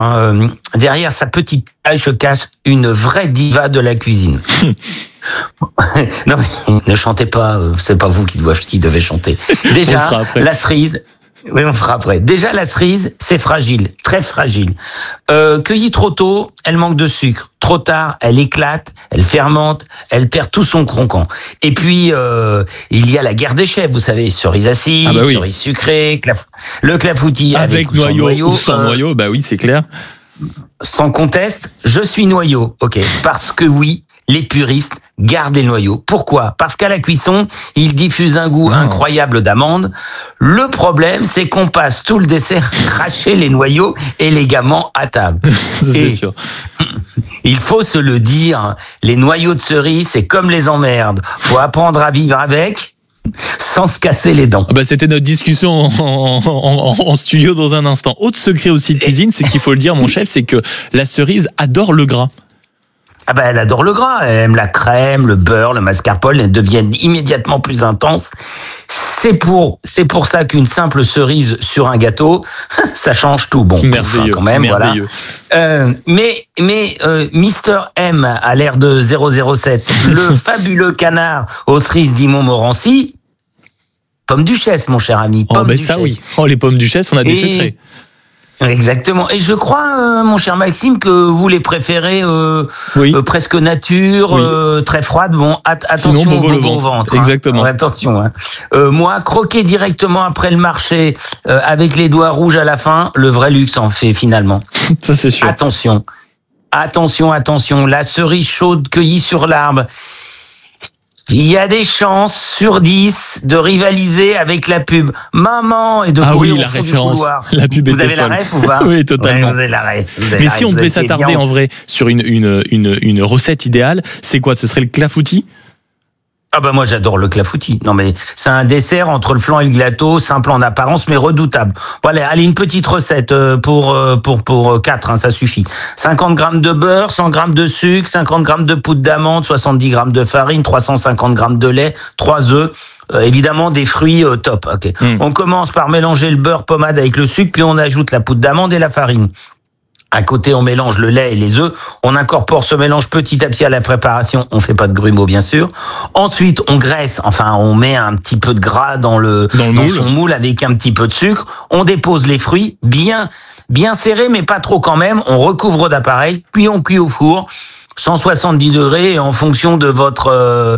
derrière sa petite page se cache une vraie diva de la cuisine. Non mais ne chantez pas, c'est pas vous qui devez chanter. Déjà, la cerise. Oui, on fera après. Déjà, la cerise, c'est fragile, très fragile. Cueillie trop tôt, elle manque de sucre. Trop tard, elle éclate, elle fermente, elle perd tout son croquant. Et puis, il y a la guerre des chefs, vous savez, cerise acide, cerise sucrée, le clafoutis avec noyau ou sans noyau, bah oui, c'est clair. Sans conteste, je suis noyau, ok. Parce que oui, les puristes gardent les noyaux. Pourquoi ? Parce qu'à la cuisson, ils diffusent un goût incroyable d'amande. Le problème, c'est qu'on passe tout le dessert cracher les noyaux élégamment à table. C'est sûr. Il faut se le dire, les noyaux de cerise, c'est comme les emmerdes. Faut apprendre à vivre avec, sans se casser les dents. C'était notre discussion en studio dans un instant. Autre secret aussi de cuisine, c'est qu'il faut le dire, mon chef, c'est que la cerise adore le gras. Elle adore le gras, elle aime la crème, le beurre, le mascarpone, elles deviennent immédiatement plus intenses. C'est pour ça qu'une simple cerise sur un gâteau, ça change tout. Bon, merveilleux, quand même, merveilleux. Voilà. Mais Mister M à l'ère de 007, le fabuleux canard aux cerises d'Imont-Morency, pomme duchesse, mon cher ami. Ça oui. Les pommes duchesse, on a des secrets. Exactement. Et je crois, mon cher Maxime, que vous les préférez presque nature, très froide. Bon, attention au bobo au ventre. Exactement. Attention. Moi, croquer directement après le marché avec les doigts rouges à la fin, le vrai luxe en fait finalement. Ça c'est sûr. Attention. La cerise chaude cueillie sur l'arbre. Il y a des chances sur 10 de rivaliser avec la pub Maman et de courir au fond du couloir. La pub vous avez la ref ou pas? Oui, totalement. Ouais, vous avez la ref. Mais si on devait s'attarder en vrai sur une recette idéale, c'est quoi? Ce serait le clafoutis? Moi j'adore le clafoutis. Non mais c'est un dessert entre le flan et le gâteau, simple en apparence mais redoutable. Voilà, allez, une petite recette pour 4, ça suffit. 50 grammes de beurre, 100 grammes de sucre, 50 grammes de poudre d'amande, 70 grammes de farine, 350 grammes de lait, 3 œufs. Évidemment des fruits top. Okay. On commence par mélanger le beurre pommade avec le sucre, puis on ajoute la poudre d'amande et la farine. À côté, on mélange le lait et les œufs. On incorpore ce mélange petit à petit à la préparation. On fait pas de grumeaux, bien sûr. Ensuite, on graisse. On met un petit peu de gras dans son moule avec un petit peu de sucre. On dépose les fruits bien serrés, mais pas trop quand même. On recouvre d'appareil, puis on cuit au four. 170 degrés en fonction de votre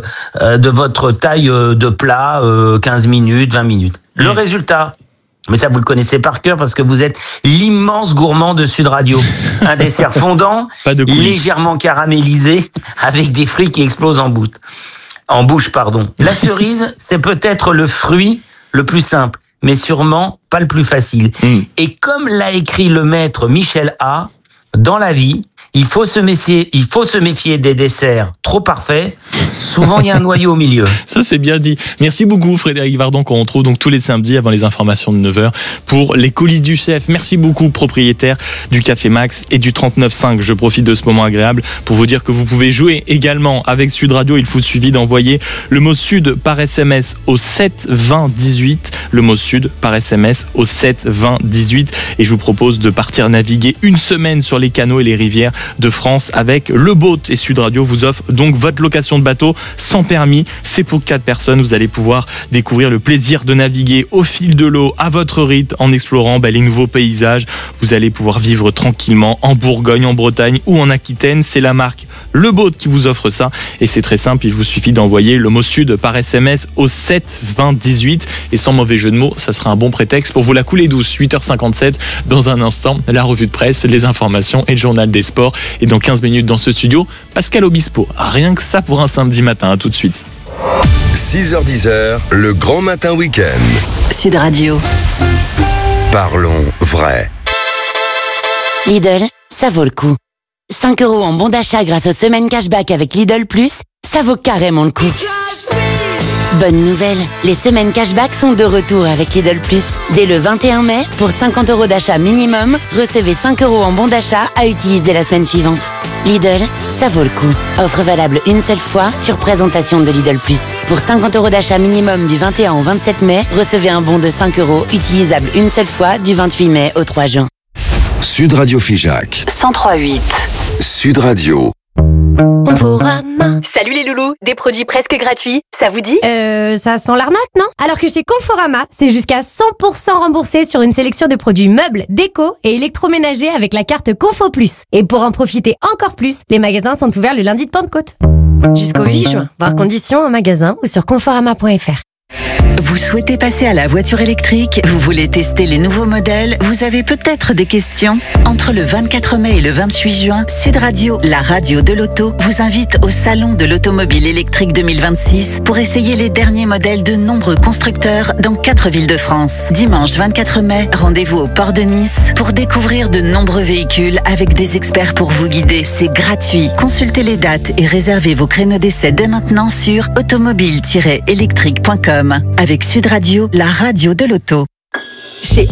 taille de plat, 15 minutes, 20 minutes. Le résultat, mais ça vous le connaissez par cœur parce que vous êtes l'immense gourmand de Sud Radio. Un dessert fondant, légèrement caramélisé, avec des fruits qui explosent en bouche. La cerise, c'est peut-être le fruit le plus simple, mais sûrement pas le plus facile. Et comme l'a écrit le maître Michel A, dans la vie, il faut se méfier des desserts trop parfaits. Souvent, il y a un noyau au milieu. Ça, c'est bien dit. Merci beaucoup, Frédéric Vardon, qu'on retrouve donc tous les samedis avant les informations de 9h pour les coulisses du chef. Merci beaucoup, propriétaire du Café Max et du 39.5. Je profite de ce moment agréable pour vous dire que vous pouvez jouer également avec Sud Radio. Il vous suffit d'envoyer le mot Sud par SMS au 7 20 18. Le mot Sud par SMS au 7 20 18. Et je vous propose de partir naviguer une semaine sur les canaux et les rivières de France avec le Boat. Et Sud Radio vous offre donc votre location de bateau sans permis. C'est pour 4 personnes. Vous allez pouvoir découvrir le plaisir de naviguer au fil de l'eau à votre rythme en explorant les nouveaux paysages. Vous allez pouvoir vivre tranquillement en Bourgogne, en Bretagne ou en Aquitaine. C'est la marque Le Boat qui vous offre ça. Et c'est très simple. Il vous suffit d'envoyer le mot Sud par SMS au 7 20 18. Et sans mauvais jeu de mots, ça sera un bon prétexte pour vous la couler douce. 8h57. Dans un instant, la revue de presse, les informations et le journal des sports. Et dans 15 minutes dans ce studio, Pascal Obispo. Rien que ça pour un samedi matin. À tout de suite. 6h-10h, le grand matin week-end. Sud Radio. Parlons vrai. Lidl, ça vaut le coup. 5 € en bon d'achat grâce aux semaines cashback avec Lidl Plus, ça vaut carrément le coup. Bonne nouvelle, les semaines cashback sont de retour avec Lidl Plus. Dès le 21 mai, pour 50 € d'achat minimum, recevez 5 € en bon d'achat à utiliser la semaine suivante. Lidl, ça vaut le coup. Offre valable une seule fois sur présentation de Lidl Plus. Pour 50 € d'achat minimum du 21 au 27 mai, recevez un bon de 5 € utilisable une seule fois du 28 mai au 3 juin. Sud Radio Figeac. 103.8. Sud Radio. Conforama. Salut les loulous, des produits presque gratuits, ça vous dit? Ça sent l'arnaque, non? Alors que chez Conforama, c'est jusqu'à 100% remboursé sur une sélection de produits meubles, déco et électroménagers avec la carte Confo Plus. Et pour en profiter encore plus, les magasins sont ouverts le lundi de Pentecôte. Jusqu'au 8 juin. Voir conditions en magasin ou sur conforama.fr. Vous souhaitez passer à la voiture électrique? Vous voulez tester les nouveaux modèles? Vous avez peut-être des questions? Entre le 24 mai et le 28 juin, Sud Radio, la radio de l'auto, vous invite au Salon de l'Automobile électrique 2026 pour essayer les derniers modèles de nombreux constructeurs dans 4 villes de France. Dimanche 24 mai, rendez-vous au port de Nice pour découvrir de nombreux véhicules avec des experts pour vous guider. C'est gratuit. Consultez les dates et réservez vos créneaux d'essai dès maintenant sur automobile-électrique.com. Avec Sud Radio, la radio de l'auto. Chez